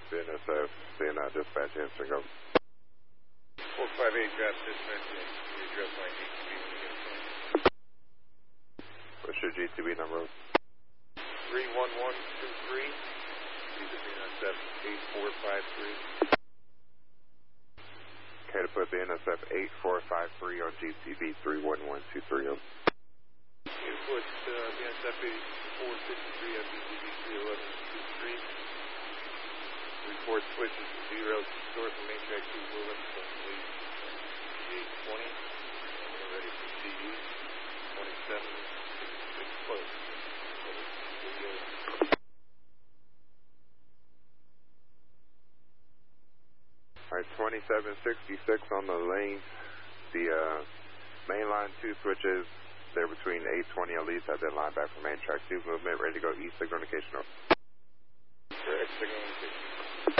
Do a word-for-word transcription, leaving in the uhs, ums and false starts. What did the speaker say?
C N S F, C N I dispatch answering over. four five eight, draft dispatch, you address my G T B when you get a chance. What's your G T B number? three one one two three, C N S F eight four five three. Okay, to put the N S F eight four five three on G T B three one one two three. Over. You put uh, the N S F eight four fifty-three on G T B three eleven two three. Report switches to zero, north of main track two, moving from eight twenty. We're ready for C U, twenty-seven sixty-six close. Alright, twenty-seven sixty-six on the lane. The uh, main line two switches, they're between eight twenty and Lisa, then line back from main track two movement, ready to go east, signal indication over.